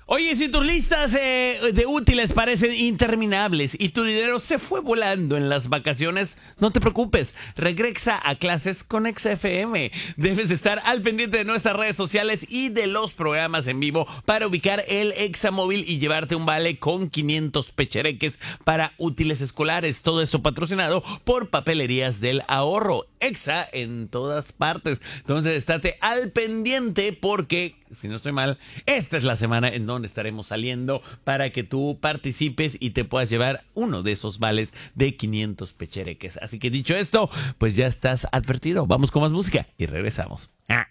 Oye, si tus listas de útiles parecen interminables y tu dinero se fue volando en las vacaciones, no te preocupes. Regresa a clases con XFM. Debes estar al pendiente de nuestras redes sociales y de los programas en vivo para ubicar el Examóvil y llevarte un vale con 500 pechereques para útiles escolares. Todo eso patrocinado por Papelerías del Ahorro. Exa en todas partes. Entonces, estate al pendiente porque, si no estoy mal, esta es la semana en donde estaremos saliendo para que tú participes y te puedas llevar uno de esos vales de 500 pechereques. Así que dicho esto, pues ya estás advertido. Vamos con más música y regresamos.